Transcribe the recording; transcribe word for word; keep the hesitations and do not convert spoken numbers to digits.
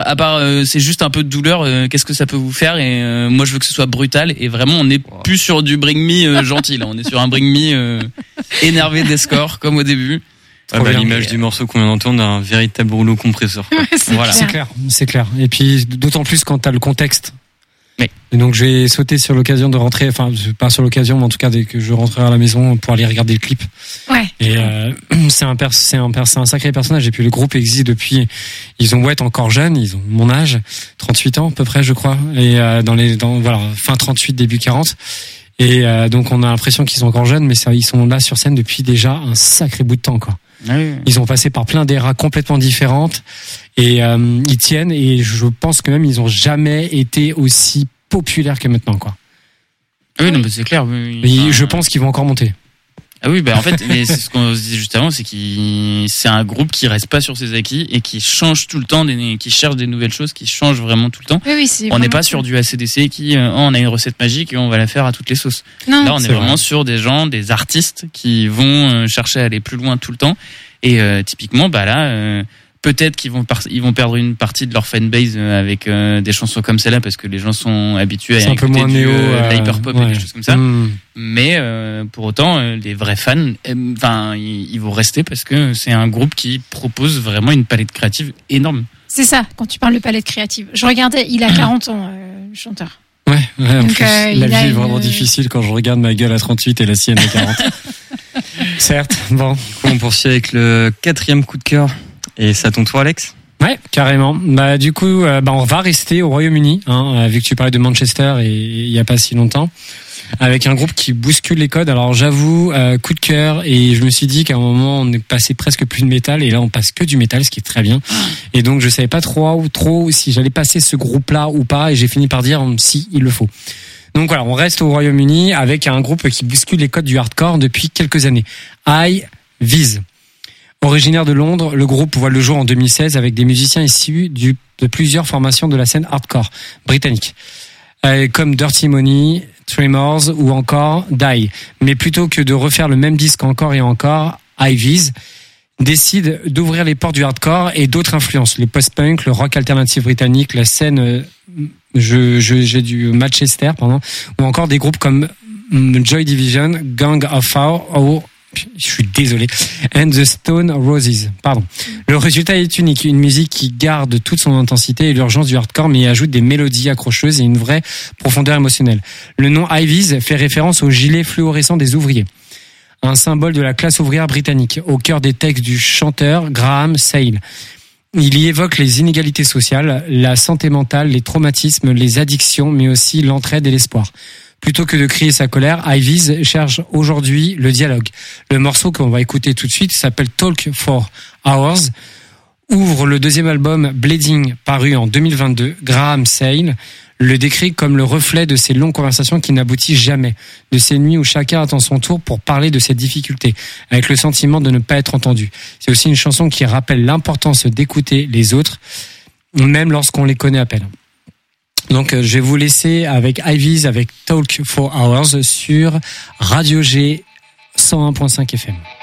à part euh, c'est juste un peu de douleur, euh, qu'est-ce que ça peut vous faire? Et euh, moi je veux que ce soit brutal. Et vraiment on n'est wow. plus sur du Bring Me euh, gentil là, on est sur un Bring Me euh, énervé des scores comme au début. Ah bah, l'image du morceau qu'on vient d'entendre, un véritable rouleau compresseur. Quoi. Ouais, c'est voilà, clair. c'est clair, c'est clair. Et puis d'autant plus quand t'as le contexte. Oui. Et donc je vais sauter sur l'occasion de rentrer, enfin pas sur l'occasion, mais en tout cas dès que je rentrerai à la maison pour aller regarder le clip. Ouais. Et euh, c'est un pers- c'est un pers- c'est un sacré personnage. Et puis le groupe existe depuis, ils ont beau être encore jeunes, ils ont mon âge, trente-huit ans à peu près je crois, et euh, dans les dans voilà fin trente-huit début quarante. Et euh, donc on a l'impression qu'ils sont encore jeunes, mais ça, ils sont là sur scène depuis déjà un sacré bout de temps quoi. Oui. Ils ont passé par plein d'éras complètement différentes et euh, ils tiennent, et je pense que même ils ont jamais été aussi populaires que maintenant quoi. Oui, non, mais c'est clair. Oui, et enfin, je pense qu'ils vont encore monter. Ah oui, bah en fait, mais c'est ce qu'on se disait juste avant, c'est qu'il c'est un groupe qui reste pas sur ses acquis et qui change tout le temps, des, qui cherche des nouvelles choses, qui change vraiment tout le temps. Oui, oui, c'est on n'est pas cool. sur du A C D C qui, euh, oh, on a une recette magique et on va la faire à toutes les sauces. Non, là, on est, c'est vraiment vrai. sur des gens, des artistes qui vont euh, chercher à aller plus loin tout le temps. Et euh, typiquement, bah là, euh, peut-être qu'ils vont par- ils vont perdre une partie de leur fanbase euh, avec euh, des chansons comme celle-là parce que les gens sont habitués à C'est un peu écouter moins du, néo, euh, euh, de l'hyperpop ouais. et des choses comme ça. Mmh. Mais euh, pour autant, euh, les vrais fans, enfin, ils, ils vont rester parce que c'est un groupe qui propose vraiment une palette créative énorme. C'est ça, quand tu parles de palette créative. Je regardais, il a quarante ans, euh, le chanteur. Ouais, ouais, en Donc, plus, euh, la il vie a est une- vraiment difficile quand je regarde ma gueule à trente-huit et la sienne à quarante. Certes, bon. On poursuit avec le quatrième coup de cœur. Et c'est à ton tour, Alex? Ouais, carrément. Bah du coup, euh, bah on va rester au Royaume-Uni, hein, euh, vu que tu parlais de Manchester et il y a pas si longtemps, avec un groupe qui bouscule les codes. Alors j'avoue, euh, coup de cœur, et je me suis dit qu'à un moment on est passé presque plus de métal, et là on passe que du métal, ce qui est très bien. Et donc je savais pas trop, trop si j'allais passer ce groupe-là ou pas, et j'ai fini par dire si il le faut. Donc voilà, on reste au Royaume-Uni avec un groupe qui bouscule les codes du hardcore depuis quelques années. High Vis. Originaire de Londres, le groupe voit le jour en deux mille seize avec des musiciens issus du, de plusieurs formations de la scène hardcore britannique, euh, comme Dirty Money, Tremors ou encore Die. Mais plutôt que de refaire le même disque encore et encore, High Vis décide d'ouvrir les portes du hardcore et d'autres influences, le post-punk, le rock alternatif britannique, la scène euh, je, je, j'ai du Manchester, pardon, ou encore des groupes comme Joy Division, Gang of Four ou je suis désolé, and the Stone Roses. Pardon. Le résultat est unique, une musique qui garde toute son intensité et l'urgence du hardcore, mais ajoute des mélodies accrocheuses et une vraie profondeur émotionnelle. Le nom High Vis fait référence au gilet fluorescent des ouvriers, un symbole de la classe ouvrière britannique, au cœur des textes du chanteur Graham Sale. Il y évoque les inégalités sociales, la santé mentale, les traumatismes, les addictions, mais aussi l'entraide et l'espoir. Plutôt que de crier sa colère, High Vis cherche aujourd'hui le dialogue. Le morceau qu'on va écouter tout de suite s'appelle Talk for Hours, ouvre le deuxième album Bleeding, paru en deux mille vingt-deux. Graham Sale le décrit comme le reflet de ces longues conversations qui n'aboutissent jamais, de ces nuits où chacun attend son tour pour parler de ses difficultés, avec le sentiment de ne pas être entendu. C'est aussi une chanson qui rappelle l'importance d'écouter les autres, même lorsqu'on les connaît à peine. Donc je vais vous laisser avec High Vis avec Talk for Hours sur Radio G cent un virgule cinq F M.